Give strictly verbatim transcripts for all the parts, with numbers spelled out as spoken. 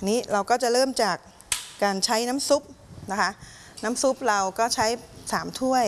นี้เราก็จะเริ่มจากการใช้น้ำซุปนะคะน้ำซุปเราก็ใช้สามถ้วย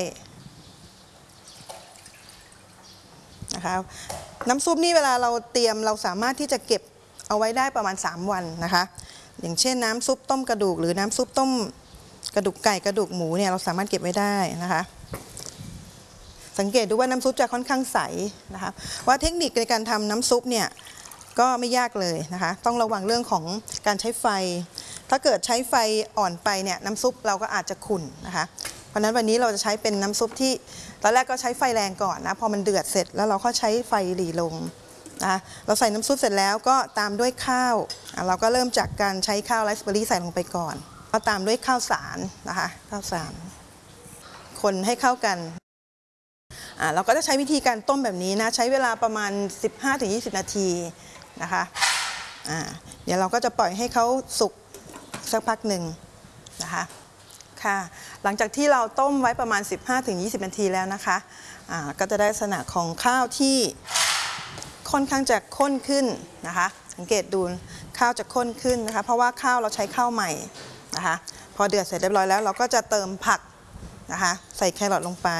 นะคะน้ำซุปนี่เวลาเราเตรียมเราสามารถที่จะเก็บเอาไว้ได้ประมาณสามวันนะคะอย่างเช่นน้ำซุปต้มกระดูกหรือน้ำซุปต้มกระดูกไก่กระดูกหมูเนี่ยเราสามารถเก็บไว้ได้นะคะสังเกตดูว่าน้ำซุปจะค่อนข้างใสนะคะว่าเทคนิคในการทำน้ำซุปเนี่ยก็ไม่ยากเลยนะคะต้องระวังเรื่องของการใช้ไฟถ้าเกิดใช้ไฟอ่อนไปเนี่ยน้ำซุปเราก็อาจจะขุ่นนะคะเพราะฉะนั้นวันนี้เราจะใช้เป็นน้ำซุปที่ตอนแรกก็ใช้ไฟแรงก่อนนะพอมันเดือดเสร็จแล้วเราก็ใช้ไฟหรี่ลงนะคะเราใส่น้ำซุปเสร็จแล้วก็ตามด้วยข้าวเราก็เริ่มจากการใช้ข้าวไรซ์เบอร์รี่ใส่ลงไปก่อนก็ตามด้วยข้าวสารนะคะข้าวสารคนให้เข้ากันเราก็จะใช้วิธีการต้มแบบนี้นะใช้เวลาประมาณ สิบห้าถึงยี่สิบ นาทีนะคะเดี๋ยวเราก็จะปล่อยให้เขาสุกสักพักหนึ่งนะคะค่ะหลังจากที่เราต้มไว้ประมาณ สิบห้าถึงยี่สิบ นาทีแล้วนะคะก็จะได้ลักษณะของข้าวที่ค่อนข้างจะข้นขึ้นนะคะสังเกตดูข้าวจะข้นขึ้นนะคะเพราะว่าข้าวเราใช้ข้าวใหม่นะคะพอเดือดเสร็จเรียบร้อยแล้วเราก็จะเติมผักนะคะใส่แครอทลงไป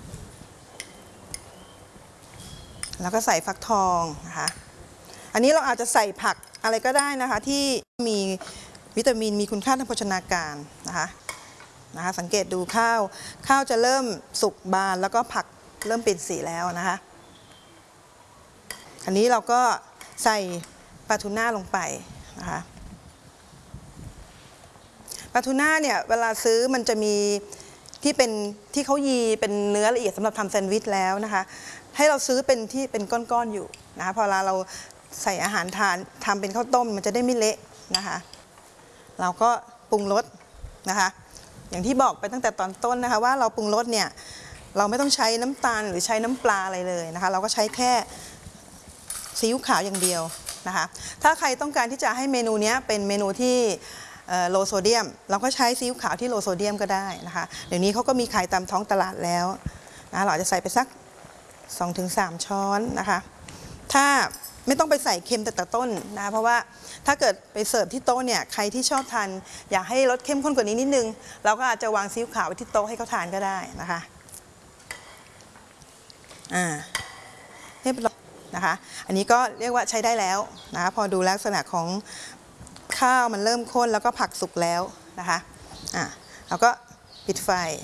แล้วก็ใส่ฟักทองนะคะอันนี้เราอาจจะใส่ผักอะไรก็ได้นะคะที่มีวิตามินมีคุณค่าทางโภชนาการนะคะนะคะสังเกตดูข้าวข้าวจะเริ่มสุกบานแล้วก็ผักเริ่มเปลี่ยนสีแล้วนะคะอันนี้เราก็ใส่ปลาทูน่าลงไปนะคะปลาทูน่าเนี่ยเวลาซื้อมันจะมีที่เป็นที่เขายีเป็นเนื้อละเอียดสำหรับทำแซนด์วิชแล้วนะคะให้เราซื้อเป็นที่เป็นก้อนๆอยู่นะคะพอเวลาเราใส่อาหารทานทำเป็นข้าวต้มมันจะได้ไม่เละนะคะเราก็ปรุงรสนะคะอย่างที่บอกไปตั้งแต่ตอนต้นนะคะว่าเราปรุงรสเนี่ยเราไม่ต้องใช้น้ำตาลหรือใช้น้ำปลาอะไรเลยนะคะเราก็ใช้แค่ซีอิ๊วขาวอย่างเดียวนะคะถ้าใครต้องการที่จะให้เมนูนี้เป็นเมนูที่โลโซเดียมเราก็ใช้ซีอิ๊วขาวที่โลโซเดียมก็ได้นะคะเดี๋ยวนี้เขาก็มีขายตามท้องตลาดแล้วนะเราจะใส่ไปสัก สองถึงสาม ช้อนนะคะถ้าไม่ต้องไปใส่เค็มแต่แต่ต้นนะเพราะว่าถ้าเกิดไปเสิร์ฟที่โต๊ะเนี่ยใครที่ชอบทานอยากให้รสเข้มข้นกว่านี้นิดนึงเราก็อาจจะวางซีอิ๊วขาวไว้ที่โต๊ะให้เขาทานก็ได้นะคะอ่าเรียบร้อยนะคะอันนี้ก็เรียกว่าใช้ได้แล้วนะคะพอดูลักษณะของข้าวมันเริ่มข้นแล้วก็ผักสุกแล้วนะคะอ่าเราก็ปิดไฟ